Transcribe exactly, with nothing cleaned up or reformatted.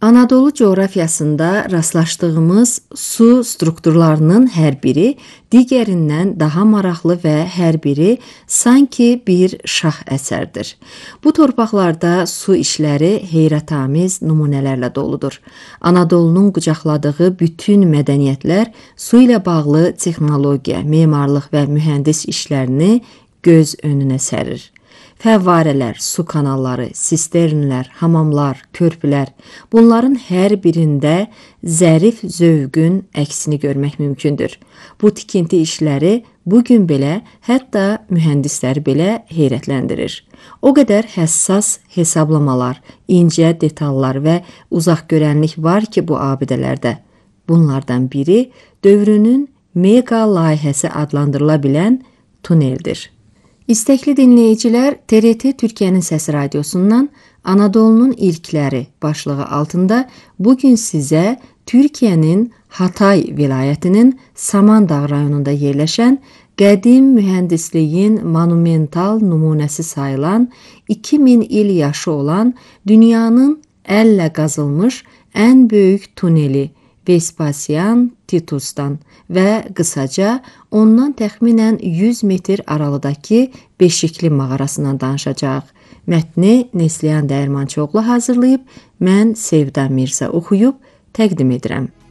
Anadolu coğrafiyasında rastlaşdığımız su strukturlarının hər biri digərindən daha maraqlı və hər biri sanki bir şah əsərdir. Bu torpaqlarda su işləri heyrətamiz nümunələrlə doludur. Anadolunun qucaqladığı bütün mədəniyyətlər su ilə bağlı texnologiya, memarlıq və mühəndis işlərini göz önünə sərir. Fəvvarələr, su kanalları, sisternlər, hamamlar, körpülər, bunların hər birində zərif zövqün əksini görmək mümkündür. Bu tikinti işləri bugün belə, hətta mühəndisləri belə heyrətləndirir. O qədər həssas hesablamalar, incə detallar və uzaqgörənlik var ki bu abidələrdə. Bunlardan biri dövrünün mega layihəsi adlandırıla bilən tuneldir. İstəkli dinləyicilər, T R T Türkiyənin Səsi Radiosundan Anadolunun ilkləri başlığı altında bugün sizə Türkiyənin Hatay vilayətinin Samandağ rayonunda yerləşən qədim mühəndisliyin monumental nümunəsi sayılan iki min il yaşı olan dünyanın əllə qazılmış ən böyük tuneli Vespasian Titus'dan və qısaca ondan təxminən yüz metr aralıdakı Beşikli mağarasından danışacaq. Mətni Neslihan Dəyirmançıoğlu hazırlayıb, mən Sevda Mirza oxuyub təqdim edirəm.